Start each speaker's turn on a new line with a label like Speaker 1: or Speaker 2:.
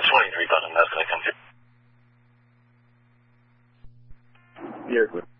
Speaker 1: the 23 button, that's going to come through.
Speaker 2: You're good.